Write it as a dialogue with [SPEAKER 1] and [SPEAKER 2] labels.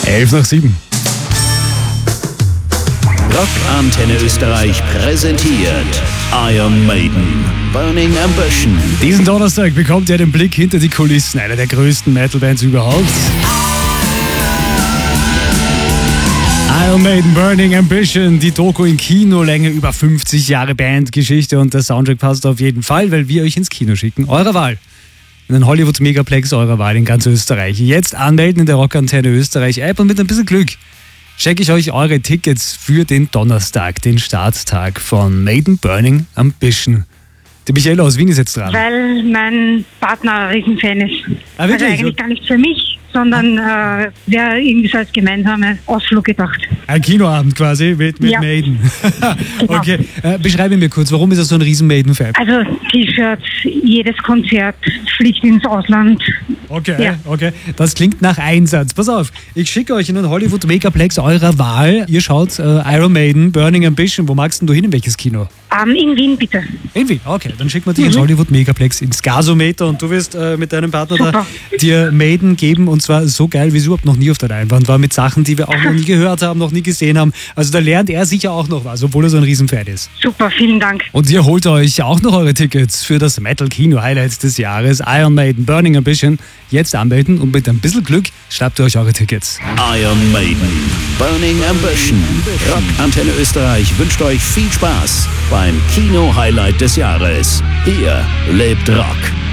[SPEAKER 1] 11:07.
[SPEAKER 2] Rock Antenne Österreich präsentiert Iron Maiden, Burning Ambition.
[SPEAKER 1] Diesen Donnerstag bekommt ihr den Blick hinter die Kulissen einer der größten Metal-Bands überhaupt. Iron Maiden, Burning Ambition, die Doku in Kinolänge über 50 Jahre Bandgeschichte, und der Soundtrack passt auf jeden Fall, weil wir euch ins Kino schicken. Eurer Wahl. In den Hollywood Megaplex eurer Wahl in ganz Österreich. Jetzt anmelden in der Rock Antenne Österreich App, und mit ein bisschen Glück schicke ich euch eure Tickets für den Donnerstag, den Starttag von Maiden, Burning Ambition. Die Michaela aus Wien ist jetzt dran.
[SPEAKER 3] Weil mein Partner ein Riesenfan ist.
[SPEAKER 1] Ah, wirklich?
[SPEAKER 3] Also eigentlich gar nicht für mich, sondern wäre irgendwie so als gemeinsame Ausflug gedacht.
[SPEAKER 1] Ein Kinoabend quasi mit
[SPEAKER 3] Ja.
[SPEAKER 1] Maiden.
[SPEAKER 3] Genau.
[SPEAKER 1] Okay, beschreibe mir kurz, warum ist er so ein riesen Maiden-Fan?
[SPEAKER 3] Also T-Shirts, jedes Konzert, fliegt ins Ausland.
[SPEAKER 1] Okay,
[SPEAKER 3] Ja.
[SPEAKER 1] okay. Das klingt nach Einsatz. Pass auf, ich schicke euch in den Hollywood Megaplex eurer Wahl. Ihr schaut Iron Maiden, Burning Ambition. Wo magst denn du hin? In welches Kino?
[SPEAKER 3] In Wien bitte.
[SPEAKER 1] In Wien, okay. Dann schicken wir dich ins Hollywood Megaplex, ins Gasometer, und du wirst mit deinem Partner da
[SPEAKER 3] Super.
[SPEAKER 1] dir Maiden geben, und zwar so geil, wie es überhaupt noch nie auf der Leinwand war, mit Sachen, die wir auch noch nie gehört haben, noch nie gesehen haben. Also da lernt er sicher auch noch was, obwohl er so ein Riesenfan ist.
[SPEAKER 3] Super, vielen Dank.
[SPEAKER 1] Und ihr holt euch auch noch eure Tickets für das Metal-Kino-Highlight des Jahres, Iron Maiden, Burning Ambition. Jetzt anmelden, und mit ein bisschen Glück schnappt ihr euch eure Tickets.
[SPEAKER 2] Iron Maiden, Burning Ambition. Rock Antenne Österreich wünscht euch viel Spaß beim Kino-Highlight des Jahres. Hier lebt Rock.